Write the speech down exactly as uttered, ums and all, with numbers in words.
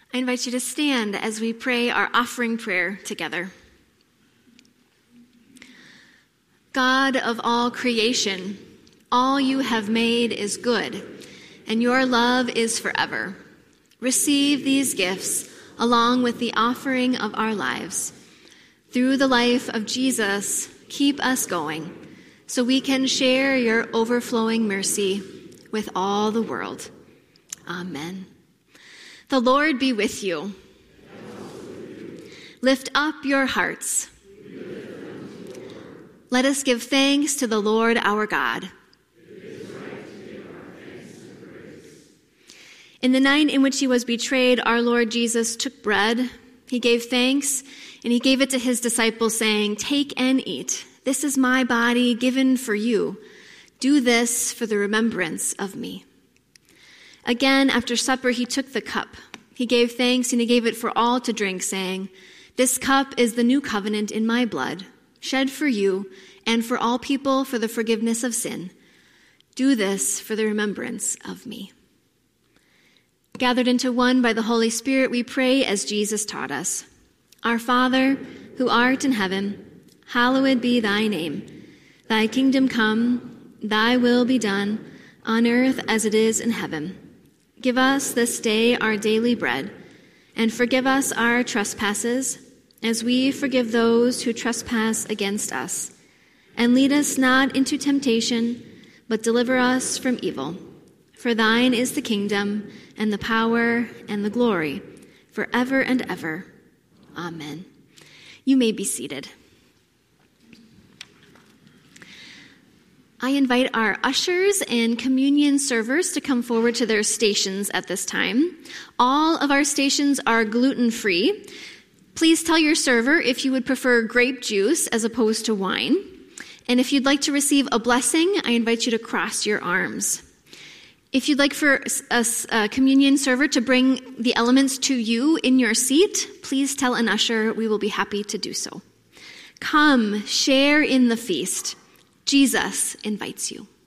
I invite you to stand as we pray our offering prayer together. God of all creation, all you have made is good, and your love is forever. Receive these gifts along with the offering of our lives. Through the life of Jesus, keep us going, so we can share your overflowing mercy with all the world. Amen. The Lord be with you. Lift up your hearts. Let us give thanks to the Lord our God. In the night in which he was betrayed, our Lord Jesus took bread. He gave thanks, and he gave it to his disciples, saying, "Take and eat. This is my body given for you. Do this for the remembrance of me." Again, after supper, he took the cup. He gave thanks, and he gave it for all to drink, saying, "This cup is the new covenant in my blood, shed for you and for all people for the forgiveness of sin. Do this for the remembrance of me." Gathered into one by the Holy Spirit, we pray as Jesus taught us. Our Father, who art in heaven, hallowed be thy name. Thy kingdom come, thy will be done, on earth as it is in heaven. Give us this day our daily bread, and forgive us our trespasses, as we forgive those who trespass against us. And lead us not into temptation, but deliver us from evil. For thine is the kingdom, and the power, and the glory, forever and ever. Amen. You may be seated. I invite our ushers and communion servers to come forward to their stations at this time. All of our stations are gluten-free. Please tell your server if you would prefer grape juice as opposed to wine. And if you'd like to receive a blessing, I invite you to cross your arms. If you'd like for a, a communion server to bring the elements to you in your seat, please tell an usher. We will be happy to do so. Come, share in the feast. Jesus invites you.